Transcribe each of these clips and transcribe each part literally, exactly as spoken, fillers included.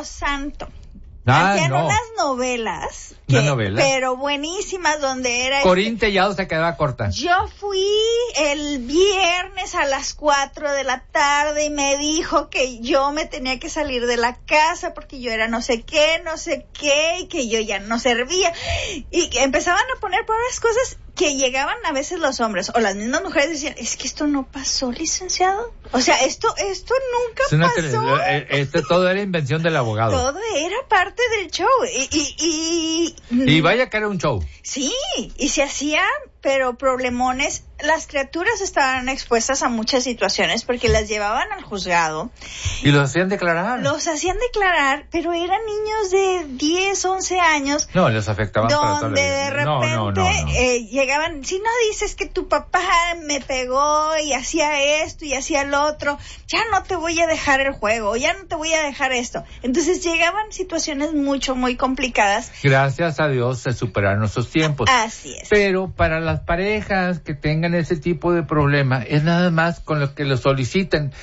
Dios santo. Ah, Hacían no. unas novelas, que, ¿Una novela? pero buenísimas, donde era... Corín Tellado se quedaba corta. Yo fui el viernes a las cuatro de la tarde y me dijo que yo me tenía que salir de la casa porque yo era no sé qué, no sé qué, y que yo ya no servía. Y que empezaban a poner pobres cosas que llegaban a veces los hombres o las mismas mujeres decían, es que esto no pasó, licenciado. O sea, esto esto nunca Es una pasó. tele- este, todo era invención del abogado. Todo era parte del show. Y, y, y, Y vaya que era un show. Sí, y se hacían, pero problemones. Las criaturas estaban expuestas a muchas situaciones porque las llevaban al juzgado. Y los hacían declarar. Los hacían declarar, pero eran niños de diez, once años. No, les afectaban para toda la Donde vida. de repente No, no, no, no. Eh, llegaban, si no dices que tu papá me pegó y hacía esto y hacía lo otro, ya no te voy a dejar el juego, ya no te voy a dejar esto. Entonces llegaban situaciones mucho, muy complicadas. Gracias a Dios se superaron esos tiempos. Así es. Pero para las parejas que tengan ese tipo de problema, es nada más con lo que lo soliciten.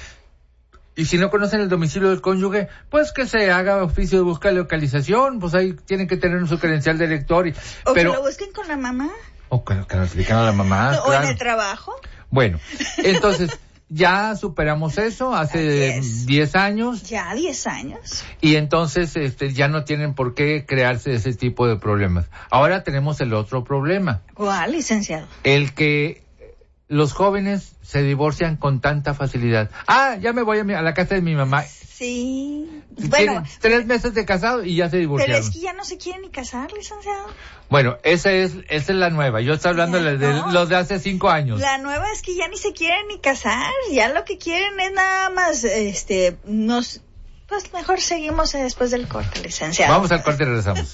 Y si no conocen el domicilio del cónyuge, pues que se haga oficio de busca de localización, pues ahí tienen que tener su credencial de lector. Y, o pero, que lo busquen con la mamá. O que, que lo explican a la mamá. O claro. en el trabajo. Bueno, entonces ya superamos eso hace diez años. Ya diez años. Y entonces este, ya no tienen por qué crearse ese tipo de problemas. Ahora tenemos el otro problema. ¿Cuál, licenciado? El que los jóvenes se divorcian con tanta facilidad. Ah, ya me voy a, mi, a la casa de mi mamá. Sí. Tienen Bueno, tres meses de casado y ya se divorciaron. pero es que ya no se quieren ni casar, licenciado. Bueno, esa es esa es la nueva. Yo estoy hablando de, de no. los de hace cinco años. La nueva es que ya ni se quieren ni casar. Ya lo que quieren es nada más, este, nos... Pues mejor seguimos después del corte, licenciado. Vamos al corte y regresamos.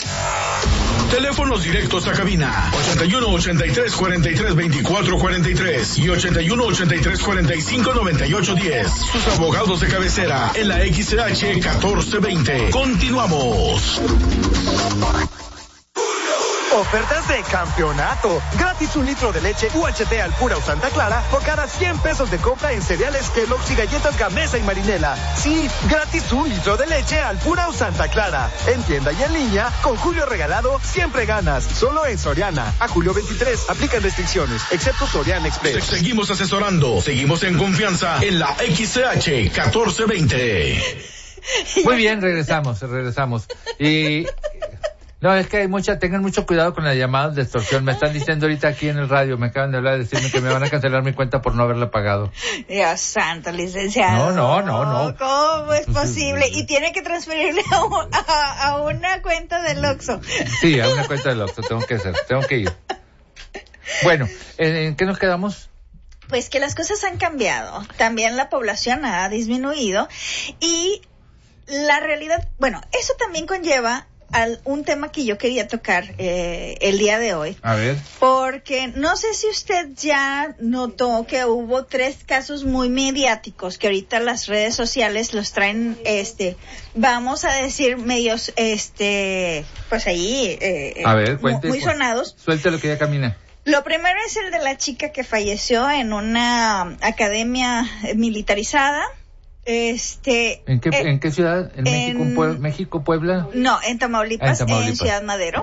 Teléfonos directos a cabina ochenta y uno, ochenta y tres, cuarenta y tres, veinticuatro, cuarenta y tres y ochenta y uno, ochenta y tres, cuarenta y cinco, noventa y ocho, diez. Sus abogados de cabecera en la X C H catorce veinte. Continuamos. Ofertas de campeonato. Gratis un litro de leche U H T Alpura o Santa Clara por cada cien pesos de compra en cereales Kellogg's y galletas Gamesa y Marinela. Sí, gratis un litro de leche Alpura o Santa Clara. En tienda y en línea, con Julio Regalado, siempre ganas. Solo en Soriana. A julio veintitrés, aplican restricciones, excepto Soriana Express. Seguimos asesorando, seguimos en confianza en la X C H catorce veinte. Muy bien, regresamos, regresamos. Y... No, es que hay mucha, tengan mucho cuidado con las llamadas de extorsión. Me están diciendo ahorita aquí en el radio, me acaban de hablar de decirme que me van a cancelar mi cuenta por no haberla pagado. Dios santo, licenciado. No, no, no, no. ¿Cómo es posible? Y tiene que transferirle a, un, a, a una cuenta del Oxxo. Sí, a una cuenta del Oxxo, tengo que hacer, tengo que ir. Bueno, ¿en, en qué nos quedamos? Pues que las cosas han cambiado. También la población ha disminuido. Y la realidad, bueno, eso también conlleva al un tema que yo quería tocar eh, el día de hoy. A ver. Porque no sé si usted ya notó que hubo tres casos muy mediáticos que ahorita las redes sociales los traen, este, vamos a decir, medios, este, pues ahí, eh, a ver, cuente, muy sonados. Suelte lo que ya camina. Lo primero es el de la chica que falleció en una academia militarizada. Este, ¿En qué, eh, ¿en qué ciudad? ¿En, en México, Pue- México, Puebla? No, en Tamaulipas, en Tamaulipas, en Ciudad Madero.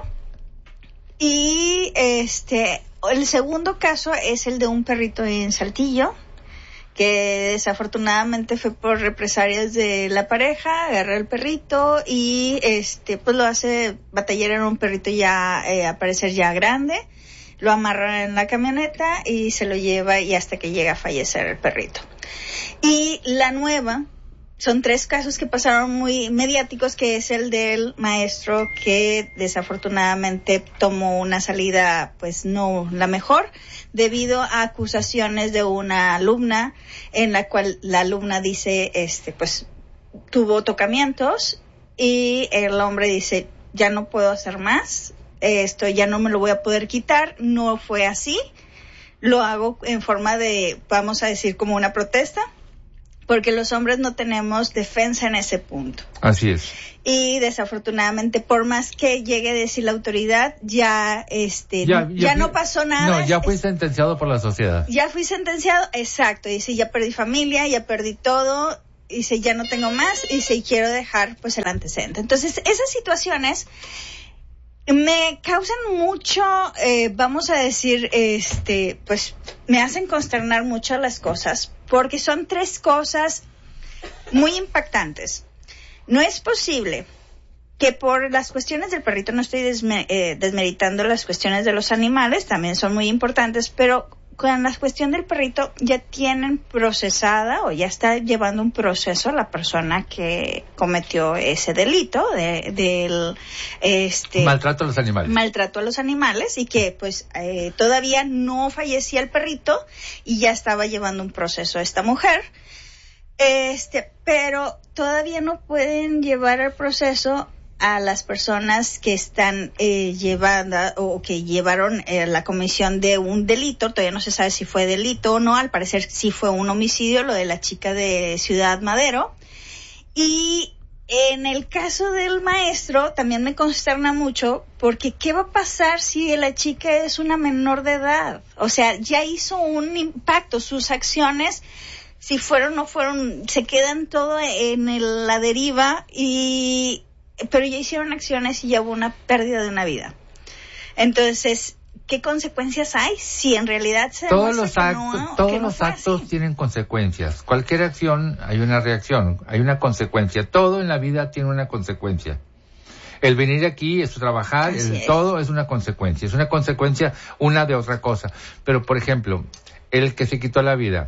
Y este, el segundo caso es el de un perrito en Saltillo, que desafortunadamente fue por represalias de la pareja, agarró el perrito y este, pues lo hace batallar en un perrito ya, eh, a parecer ya grande. Lo amarra en la camioneta y se lo lleva y hasta que llega a fallecer el perrito. Y la nueva, son tres casos que pasaron muy mediáticos, que es el del maestro que desafortunadamente tomó una salida pues no la mejor, debido a acusaciones de una alumna, en la cual la alumna dice, este pues tuvo tocamientos y el hombre dice, ya no puedo hacer más, esto ya no me lo voy a poder quitar, no fue así, lo hago en forma de, vamos a decir, como una protesta, porque los hombres no tenemos defensa en ese punto. Así es. Y desafortunadamente, por más que llegue a decir la autoridad, ya este ya, ya, ya fui, no pasó nada. No, ya fui sentenciado por la sociedad. Ya fui sentenciado, exacto, dice, ya perdí familia, ya perdí todo, dice, ya no tengo más, y dice, y quiero dejar pues el antecedente. Entonces, esas situaciones me causan mucho, eh, vamos a decir, este, pues, me hacen consternar mucho las cosas, porque son tres cosas muy impactantes. No es posible que por las cuestiones del perrito, no estoy desme- eh, desmeritando las cuestiones de los animales, también son muy importantes, pero con la cuestión del perrito ya tienen procesada o ya está llevando un proceso la persona que cometió ese delito de, del este maltrato a los animales. Maltrato a los animales y que pues eh, todavía no fallecía el perrito y ya estaba llevando un proceso esta mujer. Este, pero todavía no pueden llevar el proceso a las personas que están eh, llevando o que llevaron eh, la comisión de un delito. Todavía no se sabe si fue delito o no. Al parecer sí fue un homicidio, lo de la chica de Ciudad Madero. Y en el caso del maestro también me consterna mucho, porque ¿qué va a pasar si la chica es una menor de edad? O sea, ya hizo un impacto, sus acciones, si fueron o no fueron, se quedan todo en el, la deriva, y pero ya hicieron acciones y ya hubo una pérdida de una vida. Entonces, ¿qué consecuencias hay si en realidad se todos los actos, no, todos no los actos así? tienen consecuencias? Cualquier acción hay una reacción, hay una consecuencia. Todo en la vida tiene una consecuencia. El venir aquí es trabajar, Así el es. todo es una consecuencia. Es una consecuencia una de otra cosa. Pero, por ejemplo, el que se quitó la vida,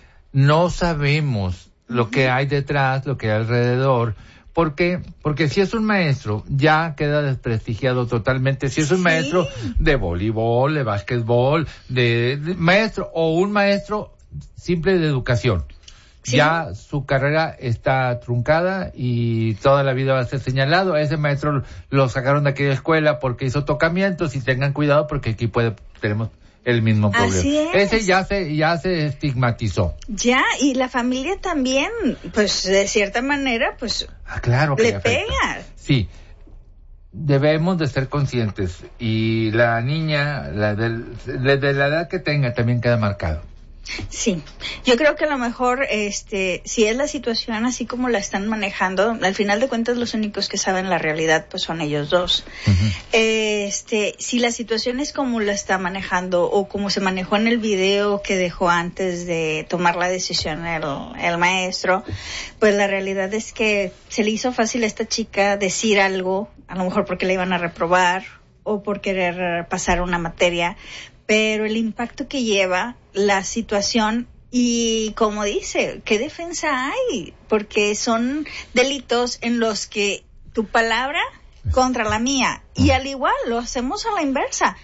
no sabemos lo uh-huh. que hay detrás, lo que hay alrededor. ¿Por qué? Porque si es un maestro, ya queda desprestigiado totalmente. Si es un sí. maestro de voleibol, de básquetbol, de, de maestro, o un maestro simple de educación, sí. ya su carrera está truncada y toda la vida va a ser señalado. A ese maestro lo sacaron de aquella escuela porque hizo tocamientos, y tengan cuidado porque aquí puede, tenemos el mismo problema. Así es. Ese ya se, ya se estigmatizó. Ya, y la familia también, pues de cierta manera, pues ah, claro que le, le pega. Sí, debemos de ser conscientes, y la niña, la del, de la edad que tenga, también queda marcado. Sí, yo creo que a lo mejor, este, si es la situación así como la están manejando, al final de cuentas los únicos que saben la realidad pues son ellos dos. Uh-huh. Este, si la situación es como la está manejando o como se manejó en el video que dejó antes de tomar la decisión el, el maestro, pues la realidad es que se le hizo fácil a esta chica decir algo, a lo mejor porque le iban a reprobar o por querer pasar una materia, pero el impacto que lleva la situación, y como dice, ¿qué defensa hay? Porque son delitos en los que tu palabra contra la mía, y al igual lo hacemos a la inversa.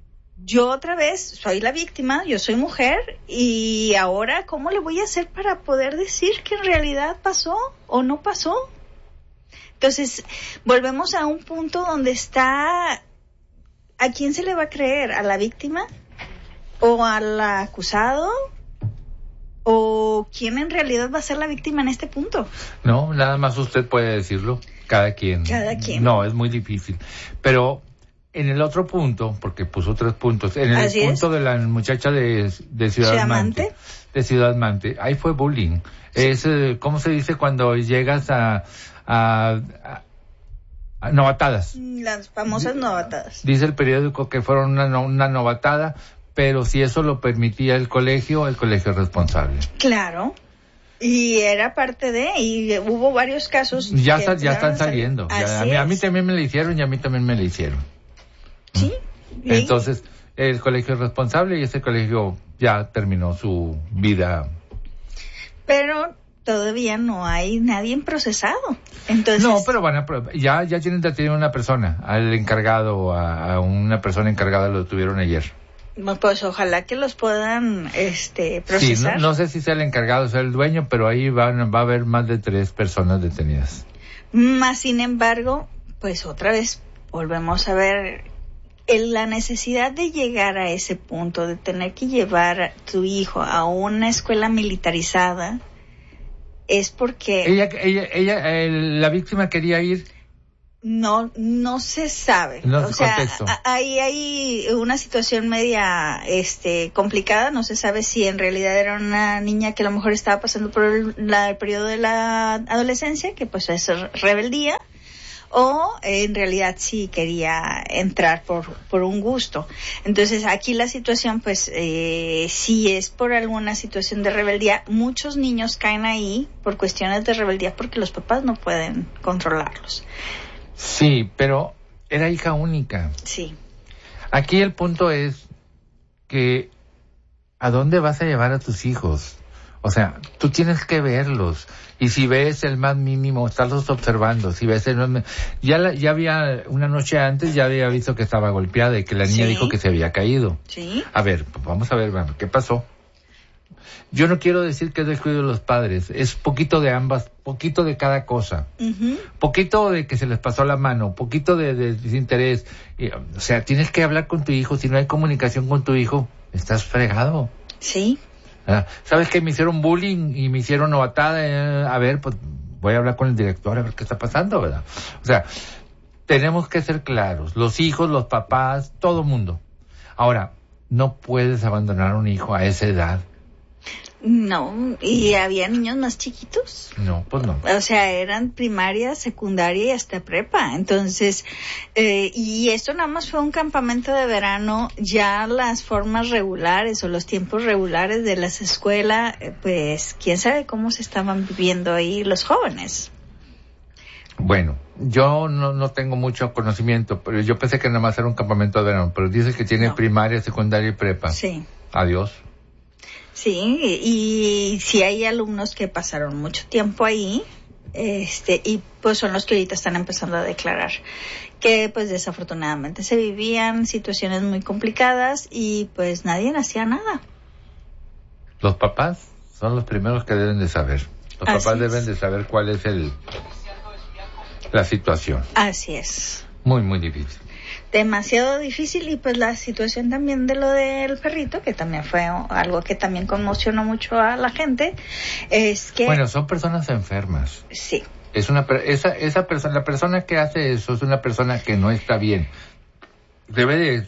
Yo otra vez soy la víctima, yo soy mujer, y ahora ¿cómo le voy a hacer para poder decir que en realidad pasó o no pasó? Entonces, volvemos a un punto donde está... ¿A quién se le va a creer? ¿A la víctima? ¿O al acusado? ¿O quién en realidad va a ser la víctima en este punto? No, nada más usted puede decirlo. Cada quien. Cada quien. No, es muy difícil. Pero en el otro punto, porque puso tres puntos, en el Así punto es. de la muchacha de, de Ciudad Ciudad Mante, Mante. de Ciudad Mante, ahí fue bullying. Sí. Es, eh, ¿cómo se dice cuando llegas a... a, a novatadas. Las famosas novatadas. Dice el periódico que fueron una, no, una novatada, pero si eso lo permitía el colegio, el colegio es responsable. Claro. Y era parte de, y hubo varios casos. Ya, que está, ya están saliendo. Ya, a, mí, a mí también me lo hicieron y a mí también me lo hicieron. Sí. ¿Mm? Entonces, el colegio es responsable y ese colegio ya terminó su vida. Pero todavía no hay nadie procesado. Entonces, no, pero van a, ya, ya tienen detenido a una persona, al encargado, a, a una persona encargada, lo detuvieron ayer. Pues ojalá que los puedan este, procesar. Sí, no, no sé si sea el encargado o sea el dueño, pero ahí van, va a haber más de tres personas detenidas. Más sin embargo, pues otra vez volvemos a ver el, la necesidad de llegar a ese punto, de tener que llevar a tu hijo a una escuela militarizada. Es porque... Ella, ella, ella, eh, la víctima quería ir No, no se sabe. No, o sea, contexto. ahí hay una situación media, este, complicada. No se sabe si en realidad era una niña que a lo mejor estaba pasando por el, la, el periodo de la adolescencia, que pues es rebeldía, o en realidad sí quería entrar por por un gusto. Entonces aquí la situación pues eh, si es por alguna situación de rebeldía, muchos niños caen ahí por cuestiones de rebeldía porque los papás no pueden controlarlos. Sí, pero era hija única. Sí. Aquí el punto es que ¿a dónde vas a llevar a tus hijos? O sea, tú tienes que verlos. Y si ves el más mínimo, estarlos observando. Si ves el más... Ya, la, ya había, una noche antes, ya había visto que estaba golpeada y que la niña ¿Sí? dijo que se había caído. Sí. A ver, pues vamos a ver, ¿qué pasó? Yo no quiero decir que es descuido de los padres. Es poquito de ambas, poquito de cada cosa. Uh-huh. Poquito de que se les pasó la mano, poquito de, de desinterés. Y, o sea, tienes que hablar con tu hijo. Si no hay comunicación con tu hijo, estás fregado. Sí. ¿Sabes que me hicieron bullying y me hicieron novatada? Eh, a ver, pues voy a hablar con el director a ver qué está pasando, ¿verdad? O sea, tenemos que ser claros. Los hijos, los papás, todo mundo. Ahora, no puedes abandonar a un hijo a esa edad. No, y había niños más chiquitos. No, pues no. O sea, eran primaria, secundaria y hasta prepa. Entonces, eh, y esto nada más fue un campamento de verano. Ya las formas regulares o los tiempos regulares de las escuelas, eh, pues, quién sabe cómo se estaban viviendo ahí los jóvenes. Bueno, yo no, no tengo mucho conocimiento, pero yo pensé que nada más era un campamento de verano. Pero dices que tiene No. primaria, secundaria y prepa. Sí. Adiós. Sí, y sí hay alumnos que pasaron mucho tiempo ahí, este, y pues son los que ahorita están empezando a declarar que pues desafortunadamente se vivían situaciones muy complicadas y pues nadie hacía nada. Los papás son los primeros que deben de saber. Los Así papás es. deben de saber cuál es el la situación. Así es. Muy, muy difícil. Demasiado difícil, y pues la situación también de lo del perrito, que también fue algo que también conmocionó mucho a la gente, es que... Bueno, son personas enfermas. Sí. Es una per- esa esa persona, la persona que hace eso es una persona que no está bien. Debe de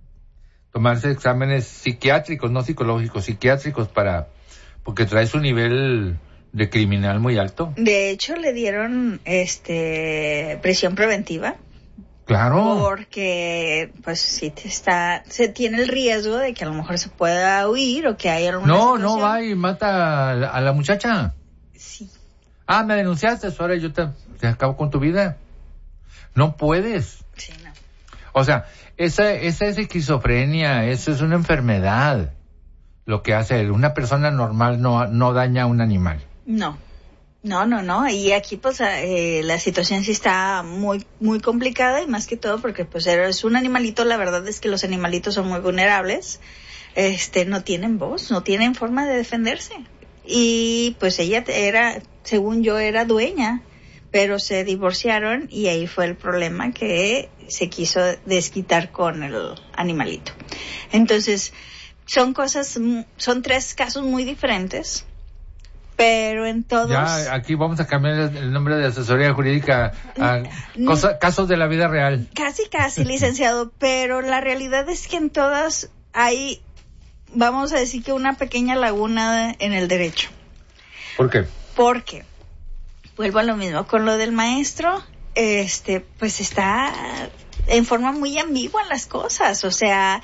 tomarse exámenes psiquiátricos, no psicológicos, psiquiátricos para porque trae su nivel de criminal muy alto. De hecho, le dieron este prisión preventiva. Claro. Porque, pues, si te está, se tiene el riesgo de que a lo mejor se pueda huir o que haya alguna No, situación. no va y mata a la, a la muchacha. Sí. Ah, me denunciaste, ahora yo te, te acabo con tu vida. No puedes. Sí, no. O sea, esa, esa es esquizofrenia, eso es una enfermedad. Lo que hace él, una persona normal no, no daña a un animal. No. No, no, no. Y aquí, pues, eh, la situación sí está muy, muy complicada, y más que todo porque, pues, es un animalito. La verdad es que los animalitos son muy vulnerables. Este, no tienen voz, no tienen forma de defenderse. Y, pues, ella era, según yo, era dueña, pero se divorciaron y ahí fue el problema, que se quiso desquitar con el animalito. Entonces, son cosas, son tres casos muy diferentes. Pero en todos... Ya, aquí vamos a cambiar el nombre de asesoría jurídica a No. cosa, casos de la vida real. Casi, casi, licenciado, pero la realidad es que en todas hay, vamos a decir que una pequeña laguna en el derecho. ¿Por qué? Porque, vuelvo a lo mismo, con lo del maestro, este, pues está en forma muy ambigua las cosas, o sea...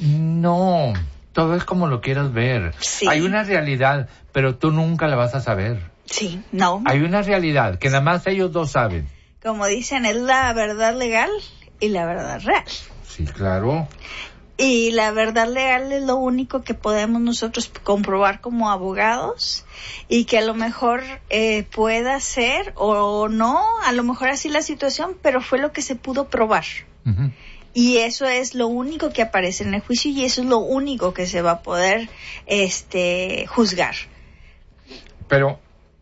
No, todo es como lo quieras ver. Sí. Hay una realidad, pero tú nunca la vas a saber. Sí, no. Hay una realidad que nada más ellos dos saben. Como dicen, es la verdad legal y la verdad real. Sí, claro. Y la verdad legal es lo único que podemos nosotros comprobar como abogados, y que a lo mejor eh, pueda ser o no, a lo mejor así la situación, pero fue lo que se pudo probar. Uh-huh. Y eso es lo único que aparece en el juicio, y eso es lo único que se va a poder este juzgar. Pero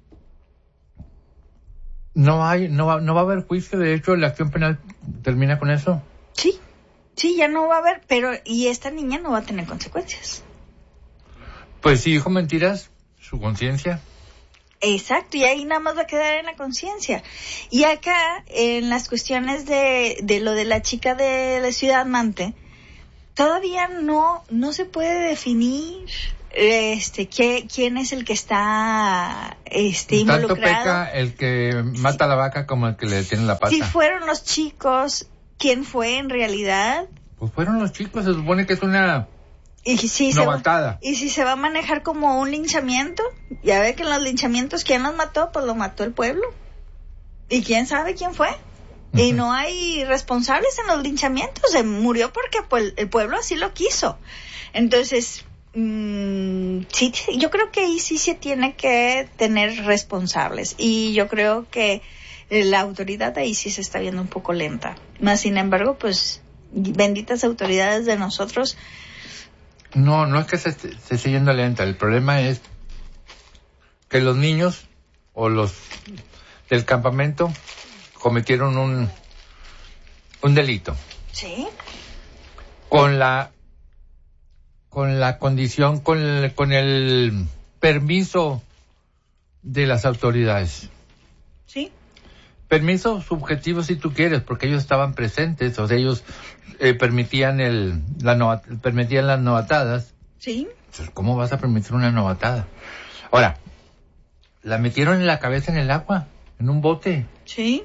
no hay, no va, no va a haber juicio. De hecho, la acción penal termina con eso. Sí, sí, ya no va a haber, pero y esta niña no va a tener consecuencias. Pues si dijo mentiras, su conciencia. Exacto, y ahí nada más va a quedar en la conciencia. Y acá, en las cuestiones de, de lo de la chica de la Ciudad Mante, todavía no, no se puede definir este qué, quién es el que está este involucrado. Tanto peca el que mata a la vaca como el que le tiene la pata. Si fueron los chicos, ¿quién fue en realidad? Pues fueron los chicos, se supone que es una y si novatada. Se va, y si se va a manejar como un linchamiento, ya ve que en los linchamientos, ¿quién los mató? Pues lo mató el pueblo. ¿Y quién sabe quién fue? Uh-huh. Y no hay responsables en los linchamientos, se murió porque pues, el pueblo así lo quiso. Entonces, mmm, sí, yo creo que ahí sí se tiene que tener responsables, y yo creo que la autoridad ahí sí se está viendo un poco lenta. Más sin embargo, pues, benditas autoridades de nosotros. No, no es que se, se esté yendo lenta, el problema es que los niños o los del campamento cometieron un un delito. Sí. Con la con la condición, con el, con el permiso de las autoridades. Sí. Permiso subjetivo si tú quieres, porque ellos estaban presentes, o sea, ellos eh, permitían el la novat, permitían las novatadas. Sí. Entonces, ¿cómo vas a permitir una novatada? Ahora, la metieron en la cabeza en el agua, en un bote. Sí.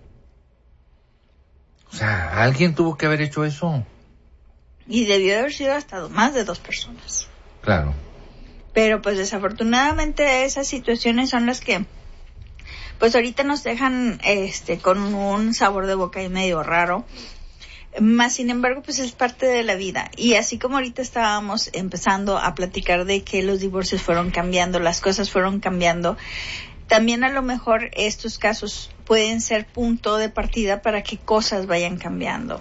O sea, alguien tuvo que haber hecho eso. Y debió haber sido hasta más de dos personas. Claro. Pero pues desafortunadamente esas situaciones son las que pues ahorita nos dejan este con un sabor de boca y medio raro. Más sin embargo, pues es parte de la vida. Y así como ahorita estábamos empezando a platicar de que los divorcios fueron cambiando, las cosas fueron cambiando, también a lo mejor estos casos pueden ser punto de partida para que cosas vayan cambiando.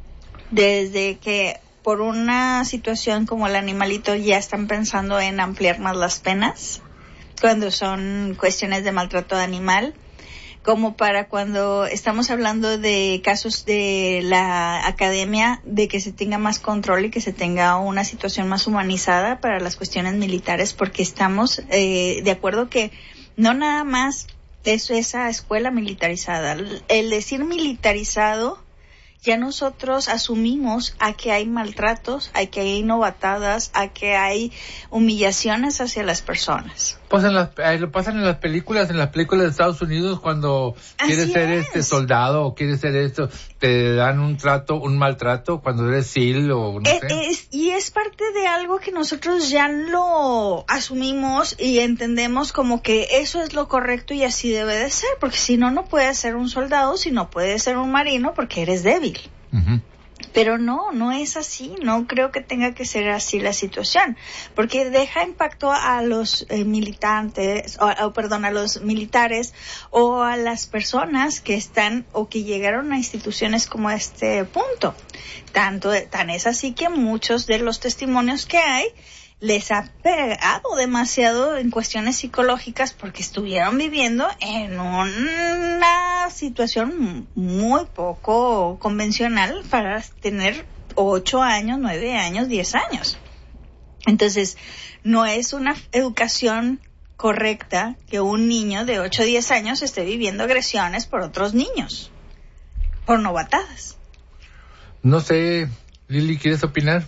Desde que por una situación como el animalito ya están pensando en ampliar más las penas cuando son cuestiones de maltrato animal, como para cuando estamos hablando de casos de la academia, de que se tenga más control y que se tenga una situación más humanizada para las cuestiones militares, porque estamos eh, de acuerdo que no nada más es esa escuela militarizada. El decir militarizado, ya nosotros asumimos a que hay maltratos, a que hay novatadas, a que hay humillaciones hacia las personas. Pues en las, eh, lo pasan en las películas, en las películas de Estados Unidos, cuando Así quieres ser es. este soldado o quieres ser esto, te dan un trato, un maltrato cuando eres SEAL o no Eh, sé. es, y es parte de algo que nosotros ya lo asumimos y entendemos como que eso es lo correcto y así debe de ser, porque si no, no puedes ser un soldado, si no puedes ser un marino porque eres débil. Uh-huh. Pero no, no es así, no creo que tenga que ser así la situación, porque deja impacto a los eh, militantes, o, o perdón, a los militares o a las personas que están o que llegaron a instituciones como este punto. Tanto, tan es así que muchos de los testimonios que hay les ha pegado demasiado en cuestiones psicológicas porque estuvieron viviendo en una situación muy poco convencional para tener ocho años, nueve años, diez años. Entonces, no es una educación correcta que un niño de ocho o diez años esté viviendo agresiones por otros niños, por novatadas. No sé, Lili, ¿quieres opinar?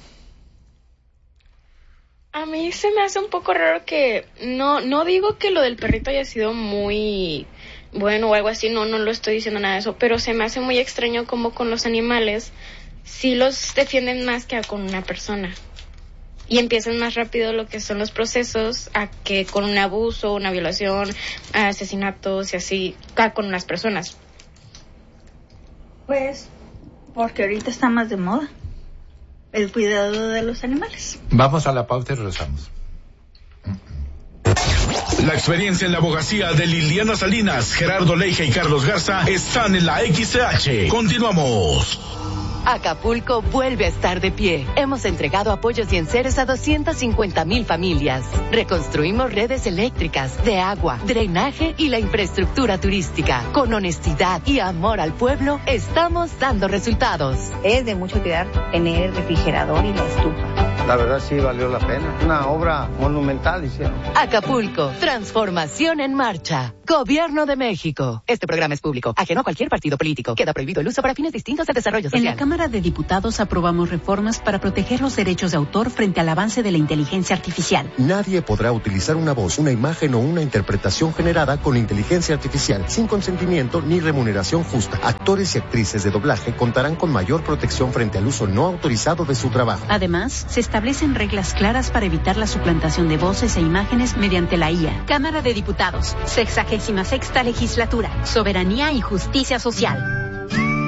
A mí se me hace un poco raro que, no no digo que lo del perrito haya sido muy bueno o algo así, no, no lo estoy diciendo nada de eso, pero se me hace muy extraño como con los animales sí los defienden más que con una persona. Y empiezan más rápido lo que son los procesos a que con un abuso, una violación, asesinatos y así, a con unas personas. Pues, porque ahorita está más de moda el cuidado de los animales. Vamos a la pausa y regresamos. La experiencia en la abogacía de Liliana Salinas, Gerardo Leija y Carlos Garza están en la X C H. Continuamos. Acapulco vuelve a estar de pie. Hemos entregado apoyos y enseres a doscientas cincuenta mil familias. Reconstruimos redes eléctricas, de agua, drenaje y la infraestructura turística. Con honestidad y amor al pueblo, estamos dando resultados. Es de mucho cuidar tener el refrigerador y la estufa. La verdad sí valió la pena. Una obra monumental hicieron. Acapulco, transformación en marcha. Gobierno de México. Este programa es público, ajeno a cualquier partido político. Queda prohibido el uso para fines distintos de desarrollo social. En la Cámara de Diputados aprobamos reformas para proteger los derechos de autor frente al avance de la inteligencia artificial. Nadie podrá utilizar una voz, una imagen o una interpretación generada con inteligencia artificial sin consentimiento ni remuneración justa. Actores y actrices de doblaje contarán con mayor protección frente al uso no autorizado de su trabajo. Además, se establecen reglas claras para evitar la suplantación de voces e imágenes mediante la I A. Cámara de Diputados, sexagésima sexta legislatura, soberanía y justicia social.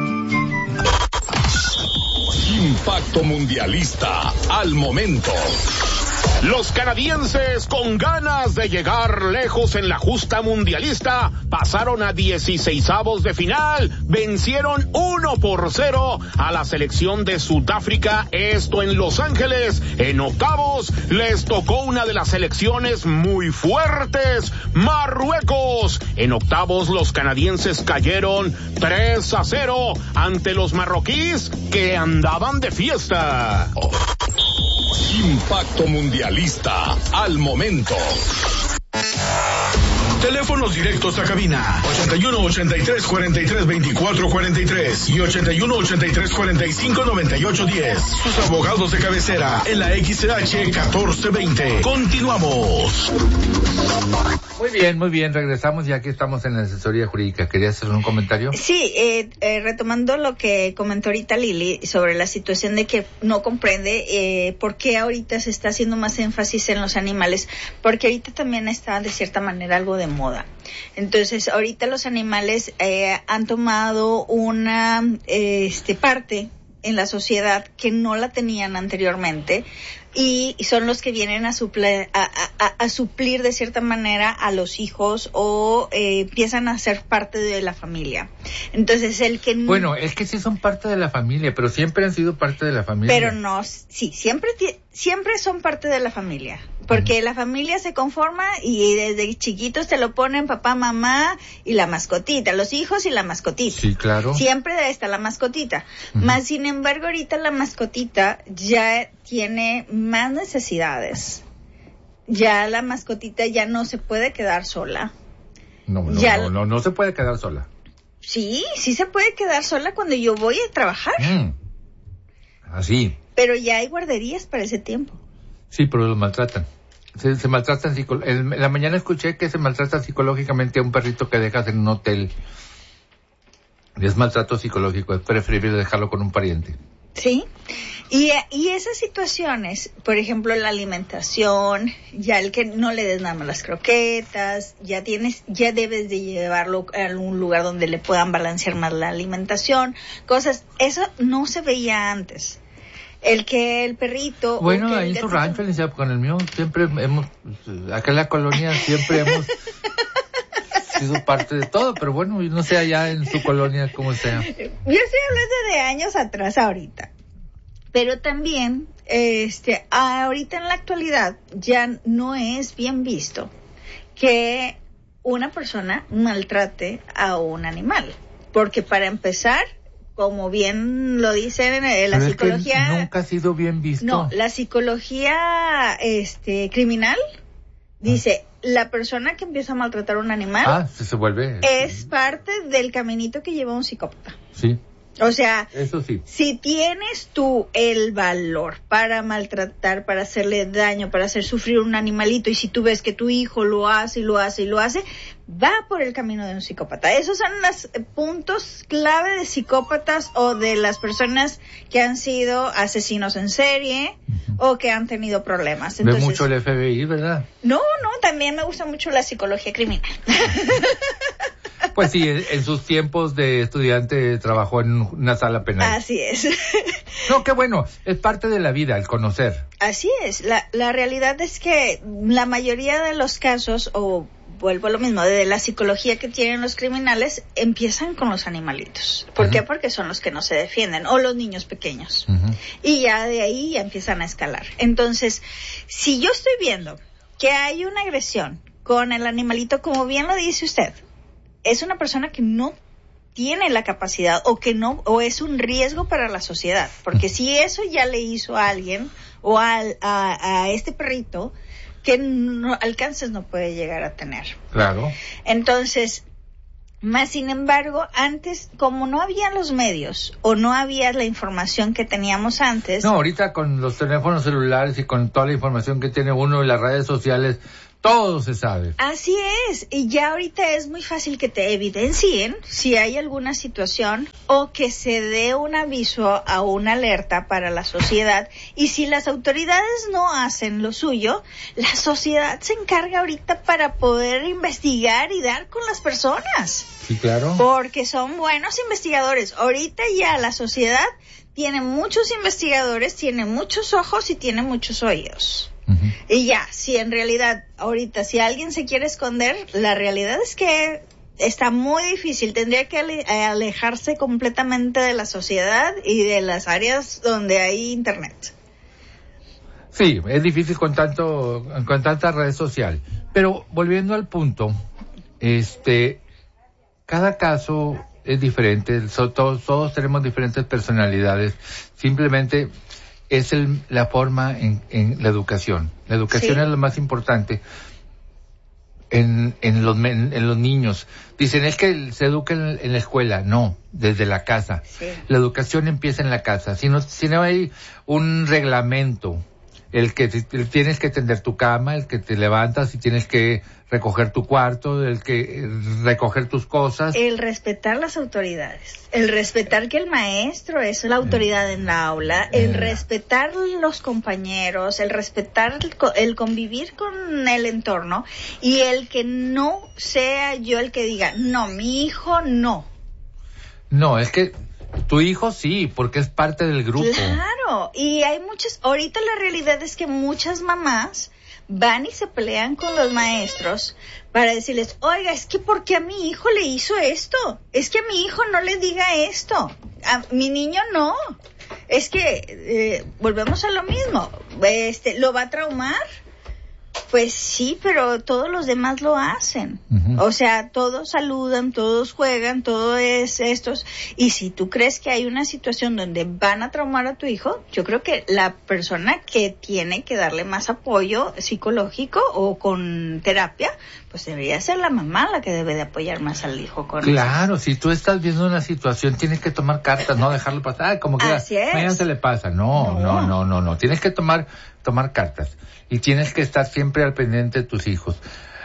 Impacto mundialista al momento. Los canadienses, con ganas de llegar lejos en la justa mundialista, pasaron a dieciseisavos de final, vencieron uno por cero a la selección de Sudáfrica, esto en Los Ángeles. En octavos les tocó una de las selecciones muy fuertes, Marruecos. En octavos los canadienses cayeron tres a cero ante los marroquíes, que andaban de fiesta. Impacto mundialista al momento. Teléfonos directos a cabina ochenta y uno, ochenta y tres, cuarenta y tres, veinticuatro, cuarenta y tres y ochenta y uno, ochenta y tres, cuarenta y cinco, noventa y ocho, diez. Sus abogados de cabecera en la X C H catorce veinte. Continuamos. Muy bien, muy bien. Regresamos ya que estamos en la asesoría jurídica. ¿Querías hacer un comentario? Sí, eh, eh, retomando lo que comentó ahorita Lili sobre la situación de que no comprende eh, por qué ahorita se está haciendo más énfasis en los animales, porque ahorita también está de cierta manera algo de moda. Entonces, ahorita los animales eh, han tomado una eh, este parte en la sociedad que no la tenían anteriormente, y son los que vienen a suplir, a, a, a suplir de cierta manera a los hijos, o eh, empiezan a ser parte de la familia. Entonces, el que... Bueno, es que sí son parte de la familia, pero siempre han sido parte de la familia. Pero no, sí, siempre, siempre son parte de la familia. Porque uh-huh. la familia se conforma y desde chiquitos te lo ponen papá, mamá y la mascotita, los hijos y la mascotita. Sí, claro. Siempre está la mascotita. Uh-huh. Más sin embargo, ahorita la mascotita ya tiene más necesidades. Ya la mascotita ya no se puede quedar sola. No, no, ya... no, no, no se puede quedar sola. Sí, sí se puede quedar sola cuando yo voy a trabajar. Mm. Así. Pero ya hay guarderías para ese tiempo. Sí, pero los maltratan. Se, se maltratan psico- en la mañana escuché que se maltrata psicológicamente a un perrito que dejas en un hotel. Es maltrato psicológico, es preferible dejarlo con un pariente. Sí, y, y esas situaciones, por ejemplo, la alimentación, ya el que no le des nada más las croquetas, ya tienes, ya debes de llevarlo a algún lugar donde le puedan balancear más la alimentación, cosas, eso no se veía antes. El que el perrito... Bueno, que ahí en su rancho, licenciado, con el mío, siempre hemos, acá en la colonia siempre hemos sido parte de todo, pero bueno, no sé allá en su colonia cómo sea. Yo estoy hablando de años atrás ahorita, pero también, este, ahorita en la actualidad ya no es bien visto que una persona maltrate a un animal, porque para empezar, como bien lo dicen eh, la Pero psicología, es que nunca ha sido bien visto. No, la psicología este criminal dice, ah. la persona que empieza a maltratar a un animal ah, se, se vuelve es parte del caminito que lleva un psicópata. Sí. O sea, eso sí. Si tienes tú el valor para maltratar, para hacerle daño, para hacer sufrir un animalito, y si tú ves que tu hijo lo hace y lo hace y lo hace, va por el camino de un psicópata. Esos son los puntos clave de psicópatas o de las personas que han sido asesinos en serie uh-huh. o que han tenido problemas. Entonces, ve mucho el F B I, ¿verdad? No, no, también me gusta mucho la psicología criminal. Pues sí, en sus tiempos de estudiante trabajó en una sala penal. Así es. No, qué bueno, es parte de la vida el conocer. Así es, la, la realidad es que la mayoría de los casos, o vuelvo a lo mismo, de la psicología que tienen los criminales, empiezan con los animalitos. ¿Por uh-huh. qué? Porque son los que no se defienden, o los niños pequeños. Uh-huh. Y ya de ahí ya empiezan a escalar. Entonces, si yo estoy viendo que hay una agresión con el animalito, como bien lo dice usted, es una persona que no tiene la capacidad o que no, o es un riesgo para la sociedad, porque si eso ya le hizo a alguien o al, a, a este perrito que no alcances no puede llegar a tener. Claro. Entonces, más sin embargo, antes, como no había los medios o no había la información que teníamos antes. No, ahorita con los teléfonos celulares y con toda la información que tiene uno y las redes sociales, todo se sabe. Así es, y ya ahorita es muy fácil que te evidencien si hay alguna situación o que se dé un aviso a una alerta para la sociedad, y si las autoridades no hacen lo suyo, la sociedad se encarga ahorita para poder investigar y dar con las personas. Sí, claro. Porque son buenos investigadores. Ahorita ya la sociedad tiene muchos investigadores, tiene muchos ojos y tiene muchos oídos. Uh-huh. Y ya, si en realidad ahorita si alguien se quiere esconder, la realidad es que está muy difícil, tendría que ale- alejarse completamente de la sociedad y de las áreas donde hay internet. Sí, es difícil con tanto con tanta red social, pero volviendo al punto, este cada caso es diferente, so, todos, todos tenemos diferentes personalidades, simplemente es el, la forma en, en la educación. La educación sí. es lo más importante en, en, los, en, en los niños. Dicen, es que se educa en, en la escuela. No, desde la casa. Sí. La educación empieza en la casa. Si no, si no hay un reglamento, el que te, el, tienes que tender tu cama, el que te levantas y tienes que recoger tu cuarto, el que recoger tus cosas. El respetar las autoridades, el respetar que el maestro es la autoridad en la aula, el respetar los compañeros, el respetar el, el convivir con el entorno, y el que no sea yo el que diga, no, mi hijo no. No, es que tu hijo sí, porque es parte del grupo. Claro, y hay muchas, ahorita la realidad es que muchas mamás van y se pelean con los maestros para decirles, oiga, es que ¿por qué a mi hijo le hizo esto? Es que a mi hijo no le diga esto, a mi niño no. Es que, eh, volvemos a lo mismo, este, ¿lo va a traumar? Pues sí, pero todos los demás lo hacen. Uh-huh. O sea, todos saludan, todos juegan, todo es estos. Y si tú crees que hay una situación donde van a traumar a tu hijo, yo creo que la persona que tiene que darle más apoyo psicológico o con terapia, pues debería ser la mamá la que debe de apoyar más al hijo con Claro, eso. Si tú estás viendo una situación, tienes que tomar cartas, no dejarlo pasar, como que mañana se le pasa. No, no, no, no, no, no. Tienes que tomar, tomar cartas. Y tienes que estar siempre al pendiente de tus hijos.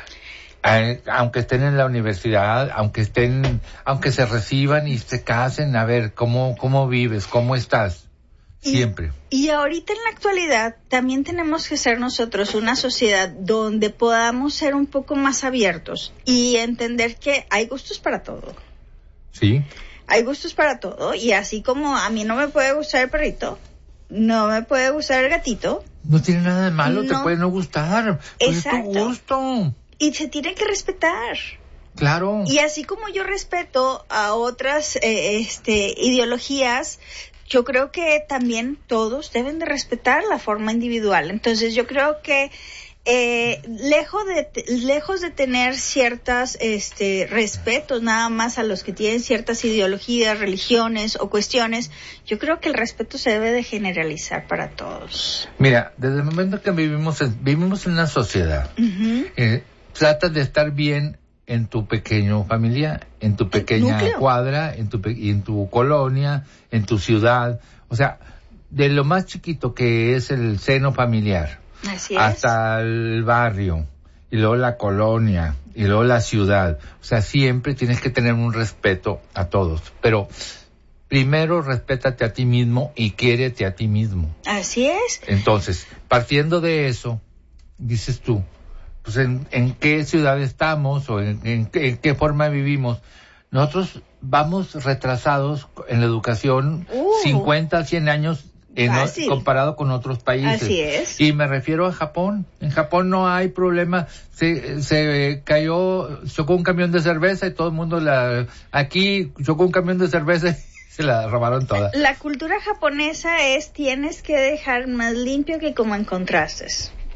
Eh, aunque estén en la universidad, aunque estén, aunque se reciban y se casen, a ver, ¿cómo, cómo vives? ¿Cómo estás? Siempre. Y, y ahorita en la actualidad también tenemos que ser nosotros una sociedad donde podamos ser un poco más abiertos y entender que hay gustos para todo. Sí. Hay gustos para todo, y así como a mí no me puede gustar el perrito, no me puede gustar el gatito. No tiene nada de malo, no. Te puede no gustar. Pues exacto. Es tu gusto. Y se tiene que respetar. Claro. Y así como yo respeto a otras eh, este, ideologías, yo creo que también todos deben de respetar la forma individual. Entonces yo creo que eh, lejos de lejos de tener ciertas este respetos nada más a los que tienen ciertas ideologías, religiones o cuestiones, yo creo que el respeto se debe de generalizar para todos. Mira, desde el momento que vivimos en, vivimos en una sociedad, uh-huh. eh, tratas de estar bien en tu pequeño familia, en tu pequeña cuadra, en tu en tu colonia, en tu ciudad, o sea, de lo más chiquito que es el seno familiar. Así es. Hasta el barrio, y luego la colonia, y luego la ciudad. O sea, siempre tienes que tener un respeto a todos. Pero primero respétate a ti mismo y quiérete a ti mismo. Así es. Entonces, partiendo de eso, dices tú, pues en, en qué ciudad estamos o en, en, en qué forma vivimos. Nosotros vamos retrasados en la educación uh. cincuenta, cien años En, comparado con otros países. Así es. Y me refiero a Japón. En Japón no hay problema. Se, se cayó, chocó un camión de cerveza y todo el mundo la... Aquí chocó un camión de cerveza y se la robaron toda. La cultura japonesa es, tienes que dejar más limpio que como encontraste.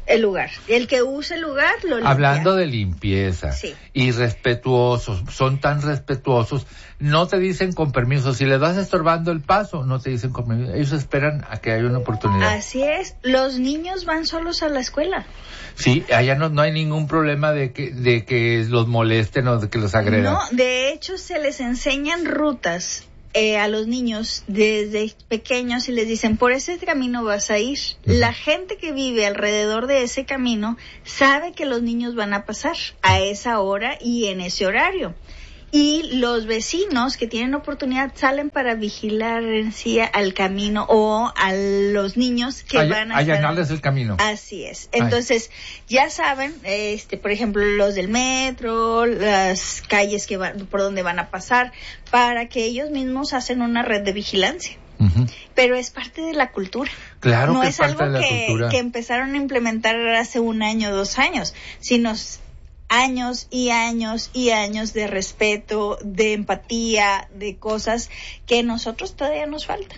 El lugar. El que use el lugar lo limpia. Hablando de limpieza. Sí. Y respetuosos, son tan respetuosos, no te dicen con permiso. Si les vas estorbando el paso, no te dicen con permiso. Ellos esperan a que haya una oportunidad. Así es. Los niños van solos a la escuela. Sí, allá no, no hay ningún problema de que, de que los molesten o de que los agredan. No, de hecho se les enseñan rutas Eh, a los niños desde pequeños y les dicen, por ese camino vas a ir. Uh-huh. La gente que vive alrededor de ese camino sabe que los niños van a pasar a esa hora y en ese horario. Y los vecinos que tienen oportunidad salen para vigilar en sí al camino o a los niños que All- van a allanarles estar... el camino. Así es. Entonces, Ay. ya saben, este, por ejemplo, los del metro, las calles que van, por donde van a pasar, para que ellos mismos hacen una red de vigilancia. Uh-huh. Pero es parte de la cultura. Claro, no que es, es parte algo de la que, cultura. que empezaron a implementar hace un año, dos años, sino años y años y años de respeto, de empatía, de cosas que nosotros todavía nos faltan.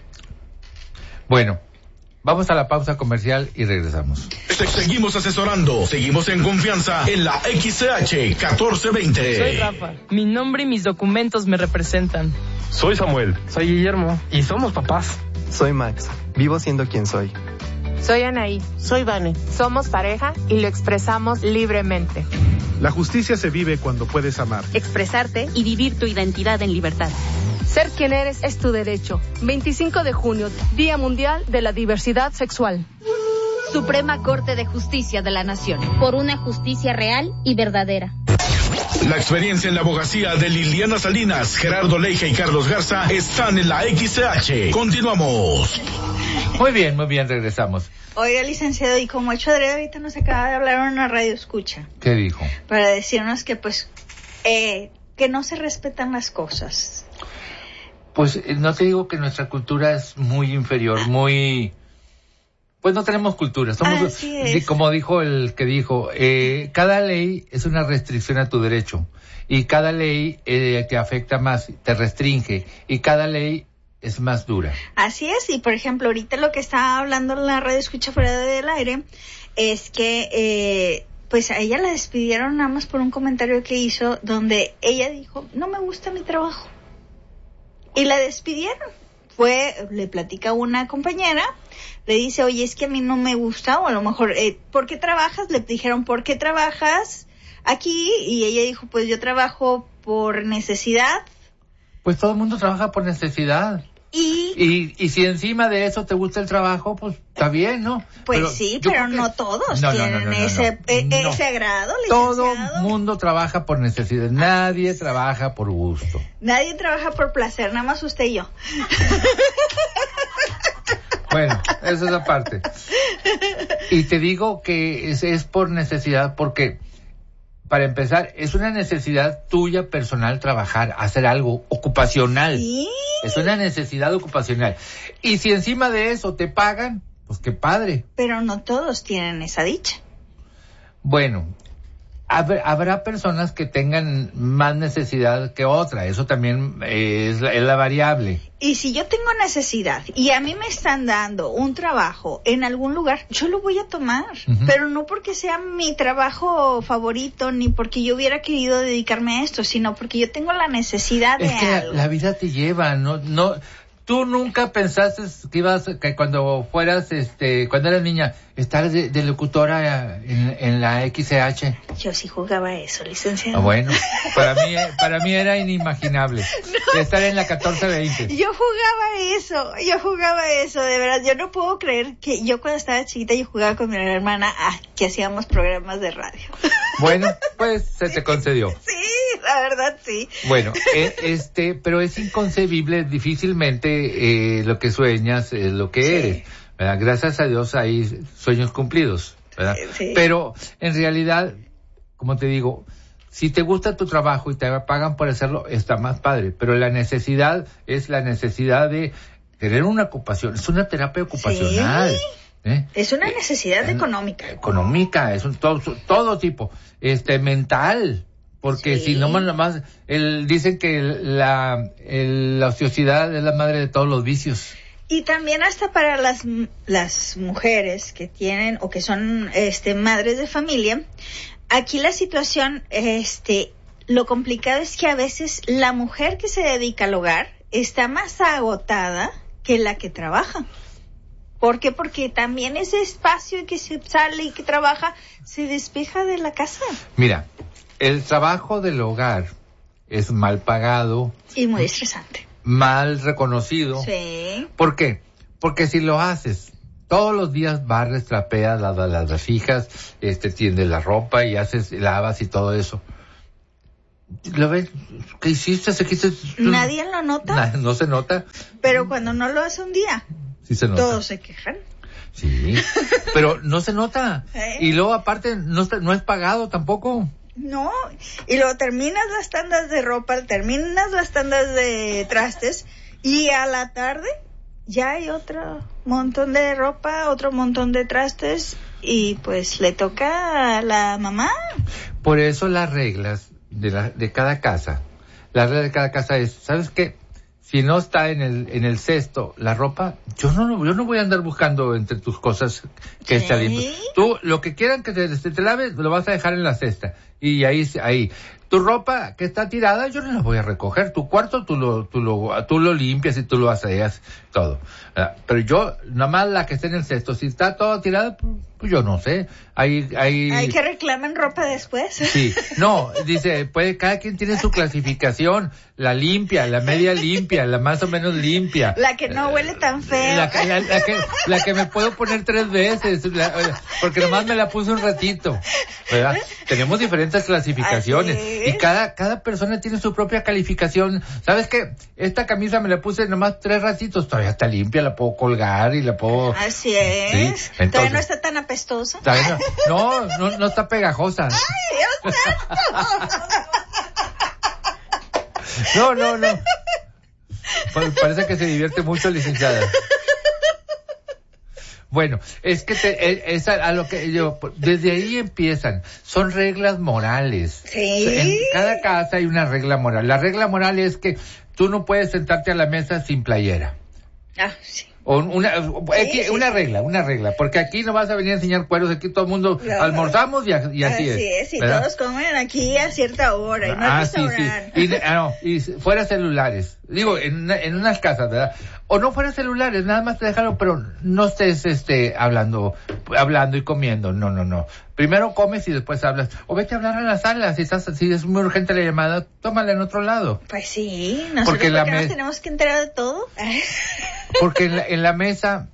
Bueno, vamos a la pausa comercial y regresamos. Seguimos asesorando, seguimos en confianza en la X C H catorce veinte. Soy Rafa, mi nombre y mis documentos me representan. Soy Samuel. Soy Guillermo. Y somos papás. Soy Max, vivo siendo quien soy. Soy Anaí. Soy Vane. Somos pareja y lo expresamos libremente. La justicia se vive cuando puedes amar, expresarte y vivir tu identidad en libertad. Ser quien eres es tu derecho. veinticinco de junio, Día Mundial de la Diversidad Sexual. Suprema Corte de Justicia de la Nación. Por una justicia real y verdadera. La experiencia en la abogacía de Liliana Salinas, Gerardo Leija y Carlos Garza están en la X C H. Continuamos. Muy bien, muy bien, regresamos. Oiga, licenciado, y como hecho adrede, ahorita nos acaba de hablar una radio escucha. ¿Qué dijo? Para decirnos que, pues, eh, que no se respetan las cosas. Pues no te digo que nuestra cultura es muy inferior, muy... Pues no tenemos cultura. Somos, Así es. Como dijo el que dijo, eh, cada ley es una restricción a tu derecho. Y cada ley eh, te afecta más, te restringe. Y cada ley es más dura. Así es, y por ejemplo, ahorita lo que estaba hablando la radio escucha fuera del aire es que eh, pues a ella la despidieron nada más por un comentario que hizo donde ella dijo, no me gusta mi trabajo. Y la despidieron. Fue, le platica una compañera, le dice, oye, es que a mí no me gusta, o a lo mejor, eh, ¿por qué trabajas? Le dijeron, ¿por qué trabajas aquí? Y ella dijo, pues yo trabajo por necesidad. Pues todo el mundo trabaja por necesidad. Y, y y si encima de eso te gusta el trabajo, pues está bien, ¿no? Pues pero sí, pero no que... todos no, tienen no, no, no, ese no, eh, no. ese agrado, licenciado. licenciado. Todo mundo trabaja por necesidad, nadie ah, trabaja por gusto. Nadie trabaja por placer, nada más usted y yo. Bueno, eso es aparte. Y te digo que es, es por necesidad porque... Para empezar, es una necesidad tuya personal trabajar, hacer algo ocupacional. ¿Sí? Es una necesidad ocupacional. Y si encima de eso te pagan, pues qué padre. Pero no todos tienen esa dicha. Bueno, hab- habrá personas que tengan más necesidad que otra. Eso también es la, es la variable. Y si yo tengo necesidad y a mí me están dando un trabajo en algún lugar, yo lo voy a tomar. Uh-huh. Pero no porque sea mi trabajo favorito, ni porque yo hubiera querido dedicarme a esto, sino porque yo tengo la necesidad de es que algo. La, la vida te lleva, no, no, tú nunca pensaste que ibas, que cuando fueras, este, cuando eras niña, estar de, de locutora en, en la X C H. Yo sí jugaba eso, licenciado. Ah, bueno, para mí, para mí era inimaginable no. estar en la catorce veinte. Yo jugaba eso, yo jugaba eso, de verdad. Yo no puedo creer que yo cuando estaba chiquita yo jugaba con mi hermana ah, que hacíamos programas de radio. Bueno, pues se te concedió. Sí, la verdad sí. Bueno, eh, este, pero es inconcebible, difícilmente eh, lo que sueñas es lo que sí. eres. ¿Verdad? Gracias a Dios hay sueños cumplidos, ¿verdad? Sí. Pero en realidad, como te digo, si te gusta tu trabajo y te pagan por hacerlo, está más padre. Pero la necesidad es la necesidad de tener una ocupación. Es una terapia ocupacional. Sí. ¿eh? Es una necesidad eh, económica. Económica, es un todo, todo tipo. Este, mental. Porque sí. si no más, el, dicen que la, el, la ociosidad es la madre de todos los vicios. Y también hasta para las las mujeres que tienen o que son este madres de familia, aquí la situación, este, lo complicado es que a veces la mujer que se dedica al hogar está más agotada que la que trabaja. ¿Por qué? Porque también ese espacio que se sale y que trabaja se despeja de la casa. Mira, el trabajo del hogar es mal pagado. Y muy estresante. Mal reconocido. Sí. ¿Por qué? Porque si lo haces todos los días, barres, trapeas, lavas las vasijas, este, tiendes la ropa y haces, lavas y todo eso. ¿Lo ves? ¿Qué hiciste? ¿Se quiste? Nadie lo nota. Na, no se nota. Pero cuando no lo hace un día, sí se nota. Todos se quejan. Sí, pero no se nota. ¿Eh? Y luego aparte no, está, no es pagado tampoco. No, y luego terminas las tandas de ropa, terminas las tandas de trastes y a la tarde ya hay otro montón de ropa, otro montón de trastes y pues le toca a la mamá. Por eso las reglas de, la, de cada casa, la regla de cada casa es, ¿sabes qué? Si no está en el en el cesto la ropa, yo no yo no voy a andar buscando entre tus cosas que ¿Sí? está limpio. Tú lo que quieran que te, te, te laves lo vas a dejar en la cesta y ahí ahí. Tu ropa que está tirada yo no la voy a recoger. Tu cuarto tú lo tú lo tú lo limpias y tú lo aseas todo. Pero yo nada más la que está en el cesto, si está todo tirada, pues yo no sé. Hay hay Hay que reclaman ropa después. Sí, no, dice, puede cada quien tiene su clasificación, la limpia, la media limpia, la más o menos limpia. La que no huele tan feo. La, la, la que la que me puedo poner tres veces, la, porque nomás me la puse un ratito, ¿verdad? Tenemos diferentes clasificaciones y cada cada persona tiene su propia calificación. ¿Sabes qué? Esta camisa me la puse nomás tres ratitos, todavía está limpia, la puedo colgar y la puedo... Así es. Sí, entonces, todavía no está tan apestosa. No, no, no, no está pegajosa. ¡Ay, Dios santo! No, no, no. Parece que se divierte mucho, licenciada. Bueno, es que te, es a, a lo que yo, desde ahí empiezan, son reglas morales. Sí. En cada casa hay una regla moral. La regla moral es que tú no puedes sentarte a la mesa sin playera. Ah, sí. O una, sí, sí. una regla, una regla, porque aquí no vas a venir a enseñar cueros, aquí todo el mundo no. almorzamos y, y así, así es. Así es, y ¿verdad? Todos comen aquí a cierta hora, y no ah, hay sí, restaurante. sí. Y, ah, no, y fuera celulares, digo, en, en unas casas, ¿verdad? O no fuera celulares, nada más te dejaron, pero no estés, este, hablando, hablando y comiendo, no, no, no. Primero comes y después hablas. O vete a hablar a la sala, si estás, si es muy urgente la llamada, tómala en otro lado. Pues sí, nosotros porque, la me... nos tenemos que enterar de todo. Porque en la, en la mesa,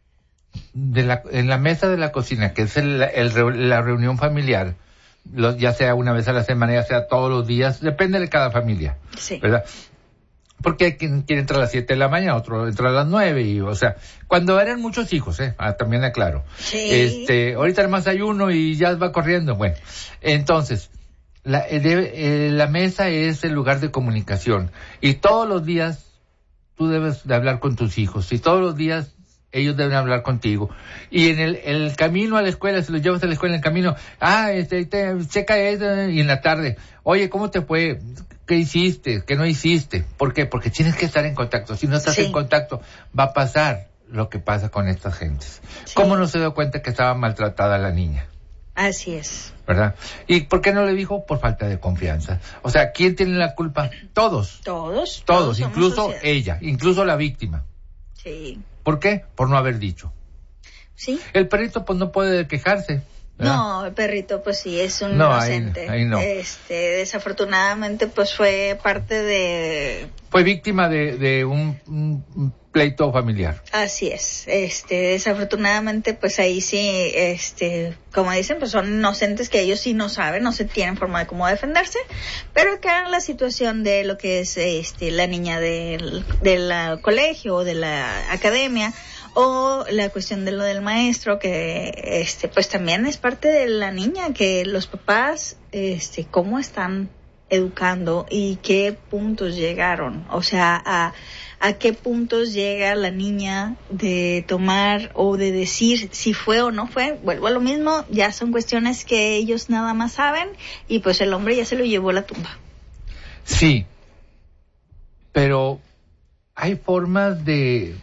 de la, en la mesa de la cocina, que es el, el, la reunión familiar, los, ya sea una vez a la semana, ya sea todos los días, depende de cada familia, sí. ¿verdad? Porque hay quien quiere entrar a las siete de la mañana, otro entra a las nueve, y, o sea, cuando eran muchos hijos, eh, ah, también aclaro. Sí. Este, ahorita además hay uno y ya va corriendo, bueno. Entonces, la, eh, de, eh, la mesa es el lugar de comunicación, y todos los días tú debes de hablar con tus hijos, y todos los días ellos deben hablar contigo. Y en el, el camino a la escuela, si los llevas a la escuela en el camino, ah, este, te, checa eso, y en la tarde, oye, ¿cómo te fue? ¿Qué hiciste? ¿Qué no hiciste? ¿Por qué? Porque tienes que estar en contacto. Si no estás sí. en contacto, va a pasar lo que pasa con estas gentes. Sí. ¿Cómo no se dio cuenta que estaba maltratada la niña? Así es. ¿Verdad? ¿Y por qué no le dijo? Por falta de confianza. O sea, ¿quién tiene la culpa? Todos. Todos. Todos, todos incluso sociedad. Ella, incluso la víctima. Sí. ¿Por qué? Por no haber dicho. Sí. El perrito pues no puede quejarse. ¿verdad? No, el perrito pues sí es un no, inocente. Ahí, ahí no. Este, desafortunadamente pues fue parte de... Fue víctima de, de un, un pleito familiar. Así es. Este, desafortunadamente pues ahí sí, este, como dicen, pues son inocentes que ellos sí no saben, no se tienen forma de cómo defenderse, pero acá en la situación de lo que es este la niña del, del colegio o de la academia, o la cuestión de lo del maestro, que este pues también es parte de la niña, que los papás este cómo están educando y qué puntos llegaron, o sea, a a qué puntos llega la niña de tomar o de decir si fue o no fue. Vuelvo a lo mismo, ya son cuestiones que ellos nada más saben, y pues el hombre ya se lo llevó a la tumba. Sí, pero hay formas de...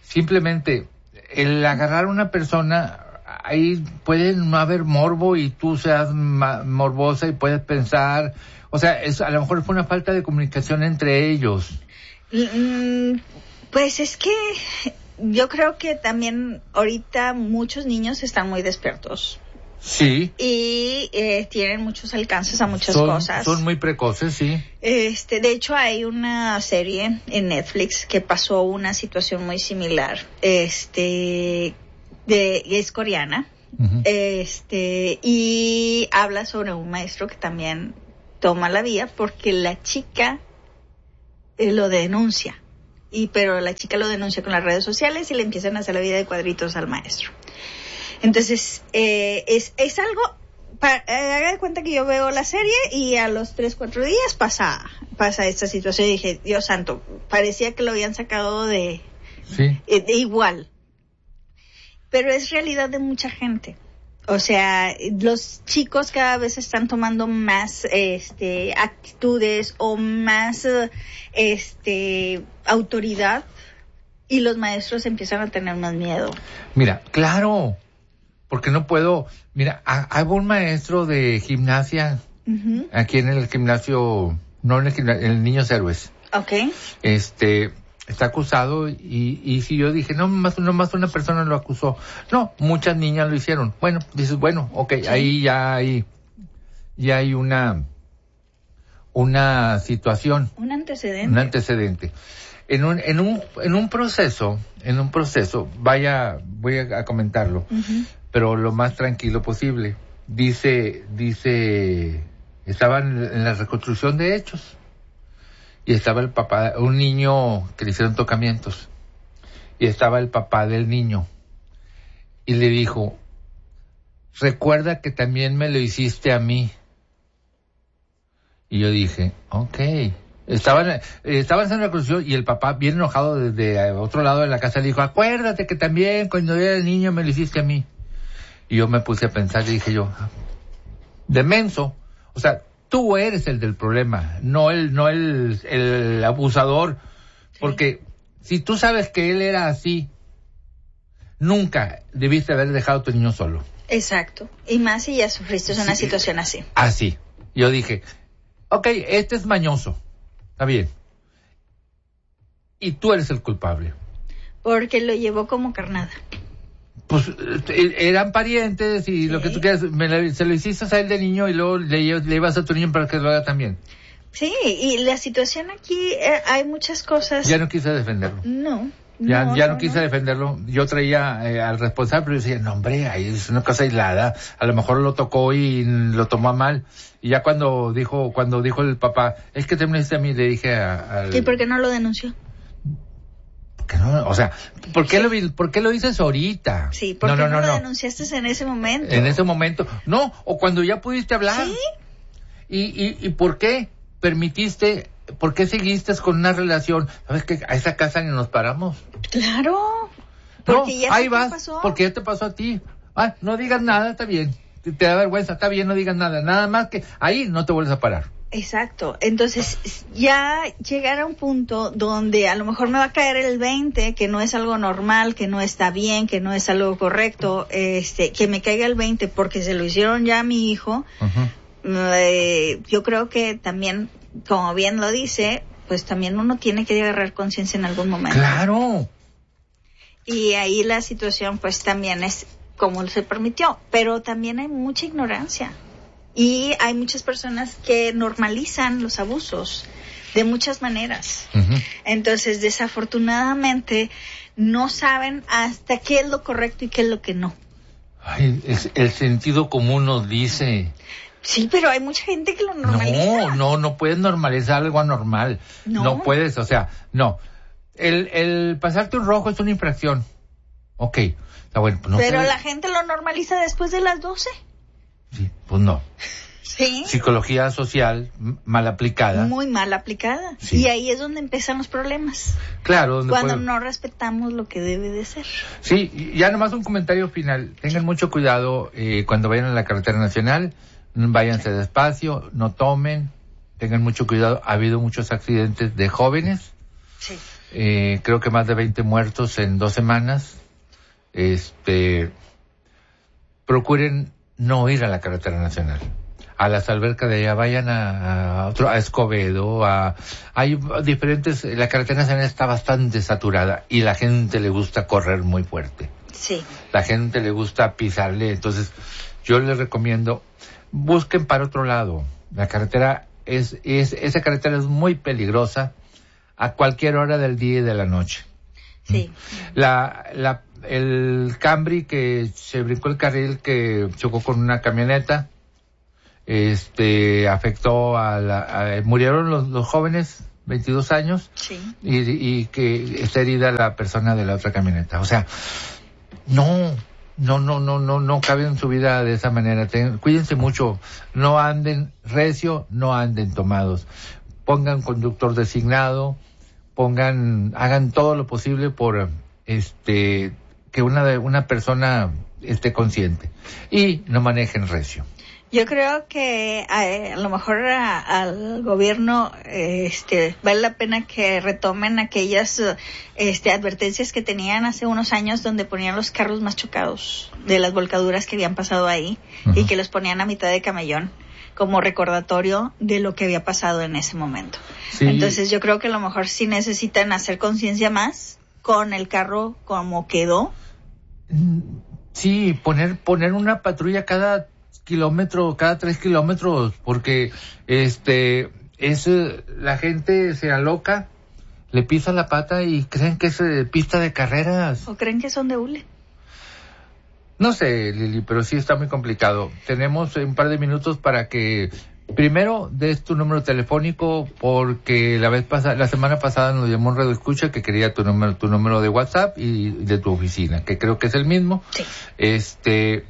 simplemente el agarrar a una persona, ahí puede no haber morbo y tú seas ma- morbosa y puedes pensar, o sea, es, a lo mejor fue una falta de comunicación entre ellos. Mm, pues es que yo creo que también ahorita muchos niños están muy despiertos. Sí. Y eh, tienen muchos alcances a muchas son, cosas. Son muy precoces, sí. Este, de hecho hay una serie en Netflix que pasó una situación muy similar. Este, de, es coreana. Uh-huh. Este, y habla sobre un maestro que también toma la vía porque la chica eh, lo denuncia. Y pero la chica lo denuncia con las redes sociales y le empiezan a hacer la vida de cuadritos al maestro. Entonces, eh, es, es algo, para, eh, haga de cuenta que yo veo la serie y a los tres, cuatro días pasa, pasa esta situación y dije, Dios santo, parecía que lo habían sacado de, sí. eh, de igual. Pero es realidad de mucha gente. O sea, los chicos cada vez están tomando más, este, actitudes o más, este, autoridad y los maestros empiezan a tener más miedo. Mira, claro. Porque no puedo, mira, hay un maestro de gimnasia, uh-huh. aquí en el gimnasio, no en el gimnasio, en el Niños Héroes. Okay. Este, está acusado y, y si yo dije, no, más, no más una persona lo acusó. No, muchas niñas lo hicieron. Bueno, dices, bueno, ok, sí. ahí ya hay, ya hay una, una situación. Un antecedente. Un antecedente. En un, en un, en un proceso, en un proceso, vaya, voy a, a comentarlo. Uh-huh. Pero lo más tranquilo posible. Dice, dice, estaban en la reconstrucción de hechos y estaba el papá, un niño que le hicieron tocamientos y estaba el papá del niño y le dijo, recuerda que también me lo hiciste a mí. Y yo dije, okay. Estaban, eh, estaban en la reconstrucción y el papá, bien enojado desde otro lado de la casa, le dijo, acuérdate que también cuando yo era niño me lo hiciste a mí. Y yo me puse a pensar y dije yo, de menso, o sea, tú eres el del problema, no el, no el, el abusador, sí. Porque si tú sabes que él era así, nunca debiste haber dejado a tu niño solo. Exacto, y más si ya sufriste una sí, situación así. Así, yo dije, ok, este es mañoso, está bien, y tú eres el culpable. Porque lo llevó como carnada. Pues eran parientes y sí. Lo que tú quieras, me la, se lo hiciste a él de niño y luego le, le ibas a tu niño para que lo haga también. Sí, y la situación aquí, eh, hay muchas cosas. Ya no quise defenderlo. No. Ya no, ya no, no quise no. defenderlo. Yo traía eh, al responsable, pero yo decía, no hombre, ahí es una cosa aislada. A lo mejor lo tocó y lo tomó a mal. Y ya cuando dijo, cuando dijo el papá, es que te me hiciste a mí, le dije a, al... ¿Y por qué no lo denunció? Que no, o sea, ¿por qué, sí. lo, ¿por qué lo dices ahorita? Sí, ¿por no, qué no, no, no, lo no. denunciaste en ese momento? En ese momento. No, o cuando ya pudiste hablar. Sí. ¿Y, y, y por qué permitiste, por qué seguiste con una relación? ¿Sabes qué? A esa casa ni nos paramos. Claro. Porque no, ya ahí vas, pasó. porque ya te pasó a ti. Ah, no digas nada, está bien. Te, te da vergüenza, está bien, no digas nada. Nada más que ahí no te vuelves a parar. Exacto, entonces ya llegar a un punto donde a lo mejor me va a caer el veinte, que no es algo normal, que no está bien, que no es algo correcto, este, que me caiga el veinte porque se lo hicieron ya a mi hijo. Uh-huh. Eh, yo creo que también, como bien lo dice, pues también uno tiene que agarrar conciencia en algún momento. Claro. Y ahí la situación pues también es como se permitió, pero también hay mucha ignorancia. Y hay muchas personas que normalizan los abusos de muchas maneras. Uh-huh. Entonces, desafortunadamente, no saben hasta qué es lo correcto y qué es lo que no. Ay, es, el sentido común nos dice. Sí, pero hay mucha gente que lo normaliza. No, no, no puedes normalizar algo anormal. No. No puedes, o sea, no. El, el pasarte un rojo es una infracción. Ok, está bueno. Pues no pero puedes... la gente lo normaliza después de las doce. Sí, pues no. Sí. Psicología social mal aplicada. Muy mal aplicada. Sí. Y ahí es donde empiezan los problemas. Claro. Donde cuando puede... no respetamos lo que debe de ser. Sí, ya nomás un comentario final. Tengan mucho cuidado eh, cuando vayan a la carretera nacional. Váyanse despacio, no tomen. Tengan mucho cuidado. Ha habido muchos accidentes de jóvenes. Sí. eh, creo que más de veinte muertos en dos semanas. Este, procuren no ir a la carretera nacional, a las albercas de allá, vayan a, a otro, a Escobedo, a, hay diferentes, la carretera nacional está bastante saturada y la gente le gusta correr muy fuerte. Sí. La gente le gusta pisarle, entonces yo les recomiendo, busquen para otro lado. La carretera es, es, esa carretera es muy peligrosa a cualquier hora del día y de la noche. Sí. La, la, el Camry que se brincó el carril, que chocó con una camioneta, este, afectó a la, a, murieron los, los jóvenes, veintidós años, sí. y, y que está herida la persona de la otra camioneta. O sea, no, no, no, no, no, no cabe en su vida de esa manera. Ten, cuídense mucho, no anden recio, no anden tomados. Pongan conductor designado, pongan, hagan todo lo posible por, este, que una, una persona esté consciente. Y no manejen recio. Yo creo que a, a lo mejor a, al gobierno eh, este vale la pena que retomen aquellas este advertencias que tenían hace unos años, donde ponían los carros más chocados de las volcaduras que habían pasado ahí, uh-huh. y que los ponían a mitad de camellón como recordatorio de lo que había pasado en ese momento. Sí. Entonces yo creo que a lo mejor sí necesitan hacer conciencia más con el carro como quedó. Sí, poner poner una patrulla cada kilómetro, cada tres kilómetros, porque este es la gente se aloca, le pisa la pata y creen que es eh, pista de carreras. O creen que son de hule. No sé, Lili, pero sí está muy complicado. Tenemos un par de minutos para que primero des tu número telefónico, porque la vez pasada, la semana pasada nos llamó un radioescucha que quería tu número, tu número de WhatsApp y de tu oficina, que creo que es el mismo. Sí. Este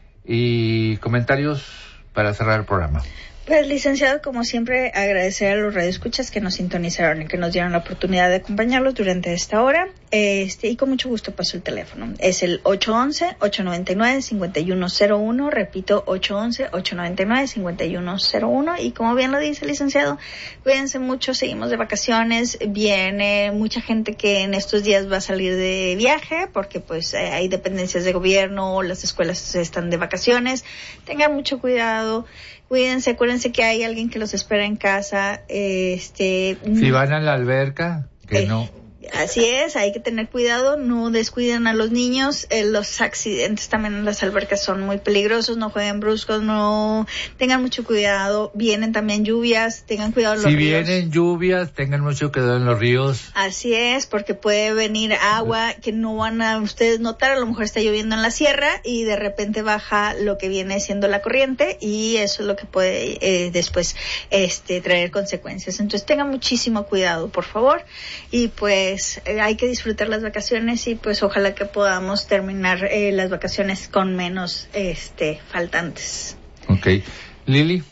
y comentarios para cerrar el programa. Pues, licenciado, como siempre, agradecer a los radioescuchas que nos sintonizaron y que nos dieron la oportunidad de acompañarlos durante esta hora. Este, y con mucho gusto paso el teléfono. Es el ocho once, ocho noventa y nueve, cincuenta y uno cero uno. Repito, ocho once, ocho noventa y nueve, cincuenta y uno cero uno. Y como bien lo dice el licenciado, cuídense mucho, seguimos de vacaciones. Viene mucha gente que en estos días va a salir de viaje, porque pues eh, hay dependencias de gobierno, las escuelas están de vacaciones. Tengan mucho cuidado. Cuídense, acuérdense que hay alguien que los espera en casa. Este, si van a la alberca, que eh, no. Así es, hay que tener cuidado, no descuiden a los niños. Eh, los accidentes también en las albercas son muy peligrosos, no jueguen bruscos, no tengan mucho cuidado. Vienen también lluvias, tengan cuidado en los si ríos. Si vienen lluvias, tengan mucho cuidado en los ríos. Así es, porque puede venir agua que no van a ustedes notar. A lo mejor está lloviendo en la sierra y de repente baja lo que viene siendo la corriente, y eso es lo que puede eh, después este traer consecuencias. Entonces tengan muchísimo cuidado, por favor, y pues eh, hay que disfrutar las vacaciones, y pues ojalá que podamos terminar eh, las vacaciones con menos este faltantes. Okay. Lili.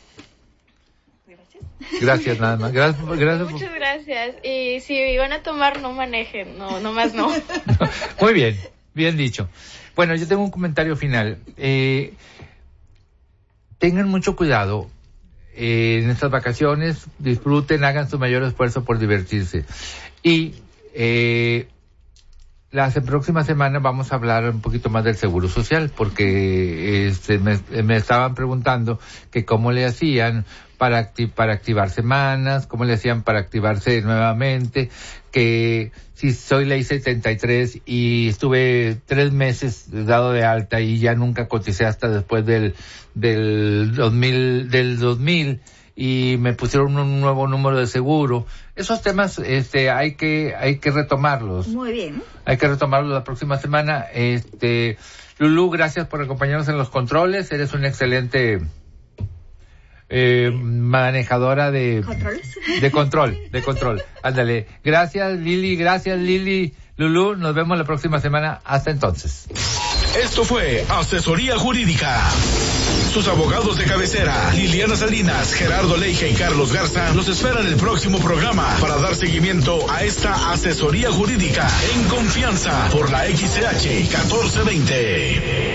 Gracias, nada más. Gracias, gracias. Muchas gracias. Y si van a tomar, no manejen, no, no más no. Muy bien, bien dicho. Bueno, yo tengo un comentario final. Eh, tengan mucho cuidado eh, en estas vacaciones, disfruten, hagan su mayor esfuerzo por divertirse. Y eh, la próxima semana vamos a hablar un poquito más del Seguro Social, porque este, me, me estaban preguntando que cómo le hacían para acti- para activar semanas, cómo le hacían para activarse nuevamente, que si soy ley setenta y tres y estuve tres meses dado de alta y ya nunca coticé hasta después del del dos mil del dos mil y me pusieron un nuevo número de seguro. Esos temas este hay que hay que retomarlos. Muy bien. Hay que retomarlos la próxima semana. Este Lulú, gracias por acompañarnos en los controles. Eres un excelente Eh, manejadora de ¿Controles? de control, de control. Ándale. Gracias, Lili, gracias, Lili. Lulú, nos vemos la próxima semana. Hasta entonces. Esto fue Asesoría Jurídica. Sus abogados de cabecera, Liliana Salinas, Gerardo Leija y Carlos Garza, los esperan en el próximo programa para dar seguimiento a esta asesoría jurídica en confianza por la X C H catorce veinte.